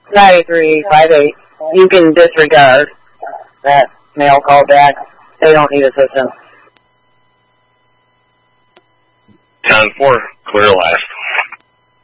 9358. You can disregard that mail call back. They don't need assistance. 10-4, clear last.